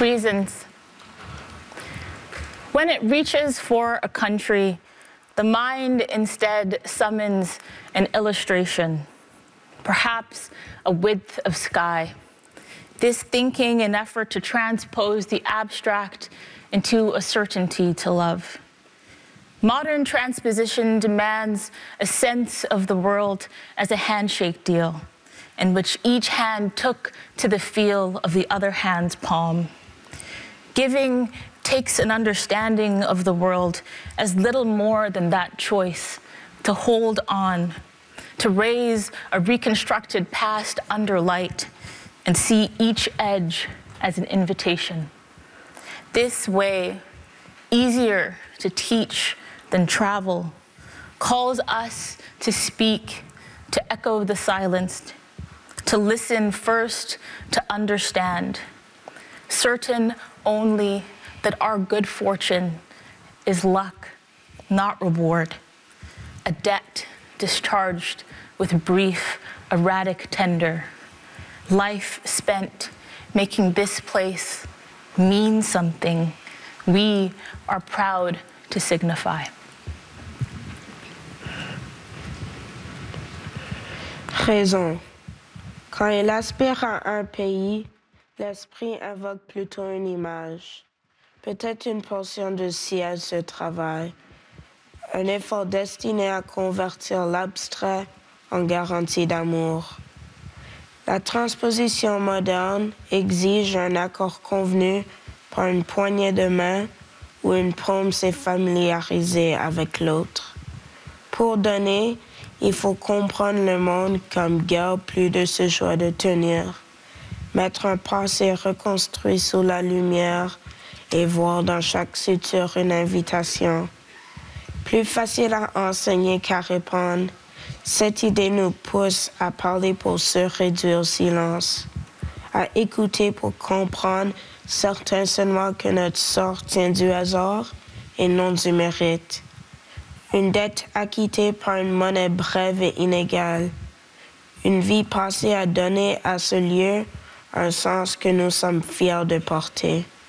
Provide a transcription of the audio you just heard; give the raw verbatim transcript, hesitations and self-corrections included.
reasons. When it reaches for a country, the mind instead summons an illustration, perhaps a width of sky. This thinking an effort to transpose the abstract into a certainty to love. Modern transposition demands a sense of the world as a handshake deal, in which each hand took to the feel of the other hand's palm. Giving takes an understanding of the world as little more than that choice to hold on, to raise a reconstructed past under light and see each edge as an invitation. This way, easier to teach than travel, calls us to speak, to echo the silenced, to listen first, to understand, certain only that our good fortune is luck, not reward, a debt discharged with brief, erratic tender, life spent making this place mean something we are proud to signify. Raison. Quand il aspire à un pays, l'esprit invoque plutôt une image, peut-être une portion de ciel se travaille, un effort destiné à convertir l'abstrait en garantie d'amour. La transposition moderne exige un accord convenu par une poignée de main où une paume s'est familiarisée avec l'autre. Pour donner, il faut comprendre le monde comme guère plus de ce choix de tenir, mettre un passé reconstruit sous la lumière et voir dans chaque suture une invitation. Plus facile à enseigner qu'à répondre, cette idée nous pousse à parler pour se réduire au silence, à écouter pour comprendre certains seulement que notre sort tient du hasard et non du mérite. Une dette acquittée par une monnaie brève et inégale. Une vie passée à donner à ce lieu un sens que nous sommes fiers de porter.